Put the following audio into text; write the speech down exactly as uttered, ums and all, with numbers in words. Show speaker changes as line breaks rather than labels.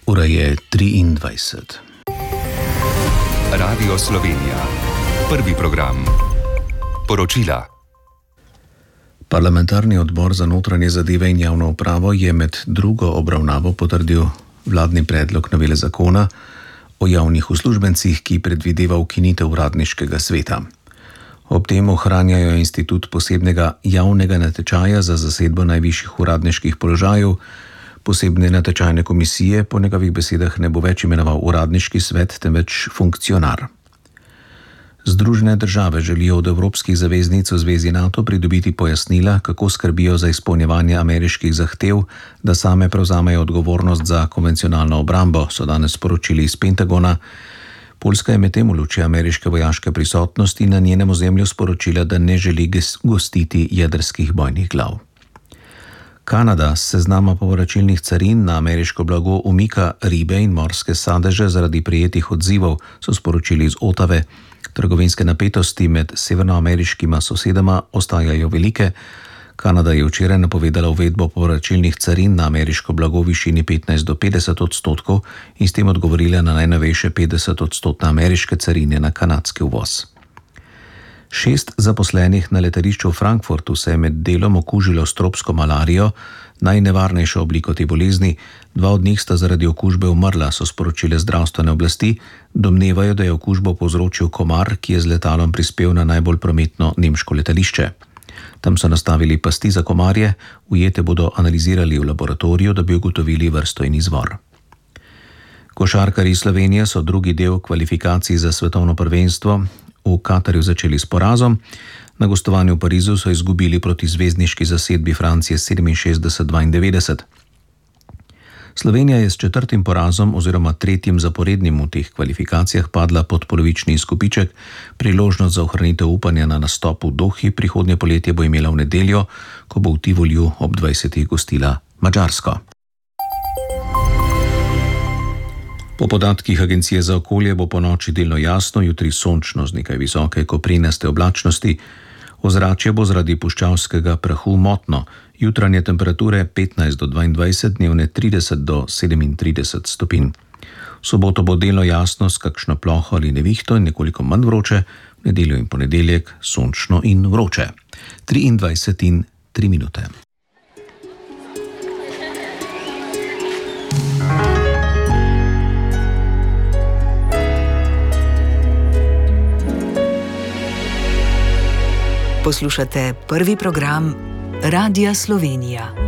Ura je triindvajset.
Radio Slovenija. Prvi program. Poročila.
Parlamentarni odbor za notranje zadeve in javno upravo je med drugo obravnavo potrdil vladni predlog novele zakona o javnih uslužbencih, ki predvideva ukinitev uradniškega sveta. Ob tem ohranjajo institut posebnega javnega natečaja za zasedbo najvišjih uradniških položajev. Posebne natečajne komisije po njegovih besedah ne bo več imenoval uradniški svet, temveč funkcionar. Združene države želijo od evropskih zaveznic v zvezi NATO pridobiti pojasnila, kako skrbijo za izpolnjevanje ameriških zahtev, da same prevzamejo odgovornost za konvencionalno obrambo, so danes sporočili iz Pentagona. Poljska je medtem v luči ameriške vojaške prisotnosti na njenem ozemlju sporočila, da ne želi gostiti jedrskih bojnih glav. Kanada s seznama povračilnih carin na ameriško blago umika ribe in morske sadeže zaradi prijetih odzivov, so sporočili iz Otave. Trgovinske napetosti med severnoameriškima sosedama ostajajo velike. Kanada je včeraj napovedala uvedbo povračilnih carin na ameriško blago v višini petnajst do petdeset odstotkov in s tem odgovorila na najnovejše petdeset odstotne ameriške carine na kanadski uvoz. Šest zaposlenih na letališču v Frankfurtu se je med delom okužilo s tropsko malarijo, najnevarnejšo obliko te bolezni. Dva od njih sta zaradi okužbe umrla, so sporočile zdravstvene oblasti. Domnevajo, da je okužbo povzročil komar, ki je z letalom prispel na najbolj prometno nemško letališče. Tam so nastavili pasti za komarje, ujete bodo analizirali v laboratoriju, da bi ugotovili vrsto in izvor. Košarkarji Slovenije so drugi del kvalifikacij za svetovno prvenstvo v Katarju začeli s porazom. Na gostovanju v Parizu so izgubili proti zvezdniški zasedbi Francije sedeminšestdeset dvaindevetdeset. Slovenija je s četrtim porazom oziroma tretjim zaporednim v teh kvalifikacijah padla pod polovični izkupiček. Priložnost za ohranitev upanja na nastop v Dohi prihodnje poletje bo imela v nedeljo, ko bo v Tivoliju ob dvajsetih gostila Madžarsko. Po podatkih Agencije za okolje bo ponoči delno jasno, jutri sončno z nekaj visoke koprenaste oblačnosti. Ozračje bo zaradi puščavskega prahu motno. Jutranje temperature petnajst do dvaindvajset, dnevne trideset do sedemintrideset stopinj. V soboto bo delno jasno s kakšno ploho ali nevihto in nekoliko manj vroče, v nedeljo in ponedeljek sončno in vroče. triindvajset in tri minute.
Poslušate prvi program Radia Slovenija.